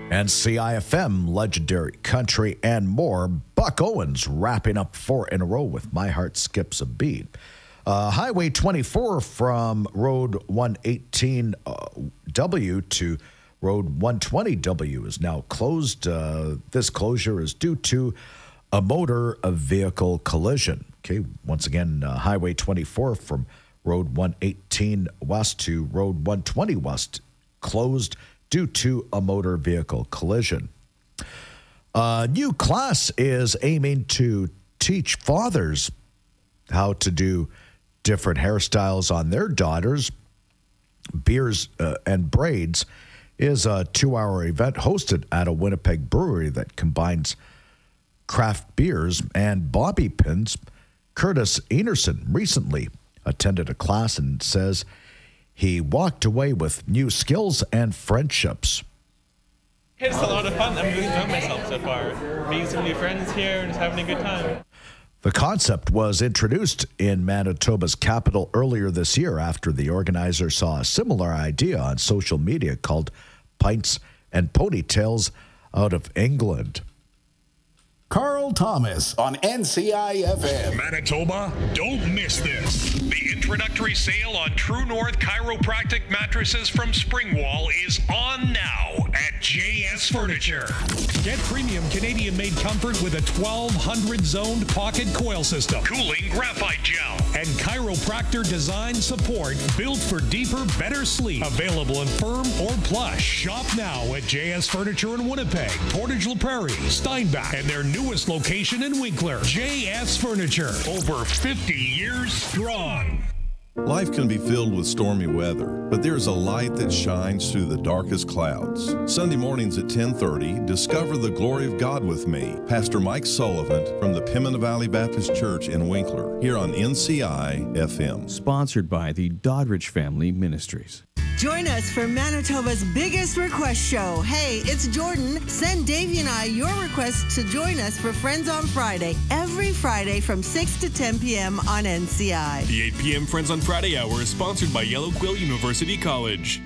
And CIFM, Legendary Country, and more. Buck Owens wrapping up 4 in a row with My Heart Skips a Beat. Highway 24 from Road 118W to Road 120W is now closed. This closure is due to a motor vehicle collision. Okay, once again, Highway 24 from Road 118 West to Road 120 West closed due to a motor vehicle collision. A new class is aiming to teach fathers how to do different hairstyles on their daughters. Beers and Braids is a 2-hour event hosted at a Winnipeg brewery that combines craft beers and bobby pins. Curtis Enerson recently attended a class and says he walked away with new skills and friendships. It's a lot of fun. I'm really enjoying myself so far. Meeting some new friends here and just having a good time. The concept was introduced in Manitoba's capital earlier this year after the organizer saw a similar idea on social media called Pints and Ponytails out of England. Carl Thomas on NCIFM. Manitoba, don't miss this. The introductory sale on True North Chiropractic mattresses from Springwall is on now at JS Furniture. Get premium Canadian-made comfort with a 1200 zoned pocket coil system, cooling graphite gel, and chiropractor design support built for deeper, better sleep. Available in firm or plush. Shop now at JS Furniture in Winnipeg, Portage La Prairie, Steinbach, and their newest location in Winkler. JS Furniture, over 50 years strong. Life can be filled with stormy weather, but there's a light that shines through the darkest clouds. Sunday mornings at 10:30, discover the glory of God with me, Pastor Mike Sullivan from the Pimina Valley Baptist Church in Winkler, here on NCI-FM. Sponsored by the Doddridge Family Ministries. Join us for Manitoba's biggest request show. Hey, it's Jordan. Send Davey and I your request to join us for Friends on Friday, every Friday from 6 to 10 p.m. on NCI. The 8 p.m. Friends on Friday hour is sponsored by Yellow Quill University College.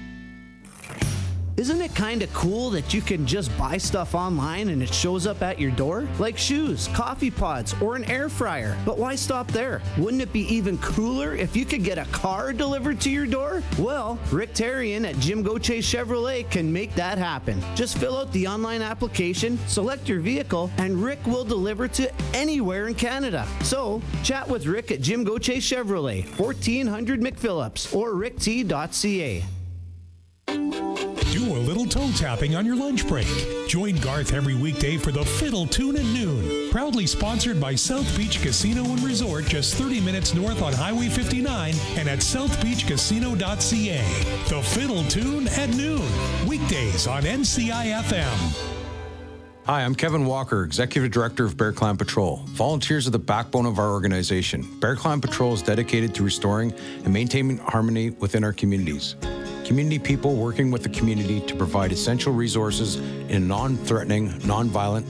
Isn't it kind of cool that you can just buy stuff online and it shows up at your door? Like shoes, coffee pods, or an air fryer. But why stop there? Wouldn't it be even cooler if you could get a car delivered to your door? Well, Rick Tarian at Jim Gauthier Chevrolet can make that happen. Just fill out the online application, select your vehicle, and Rick will deliver to anywhere in Canada. So, chat with Rick at Jim Gauthier Chevrolet, 1400 McPhillips, or rickt.ca. Do a little toe tapping on your lunch break. Join Garth every weekday for the Fiddle Tune at noon. Proudly sponsored by South Beach Casino and Resort, just 30 minutes north on Highway 59 and at southbeachcasino.ca. The Fiddle Tune at noon. Weekdays on NCIFM. Hi, I'm Kevin Walker, Executive Director of Bear Clan Patrol. Volunteers are the backbone of our organization. Bear Clan Patrol is dedicated to restoring and maintaining harmony within our communities. Community people working with the community to provide essential resources in a non-threatening, non-violent,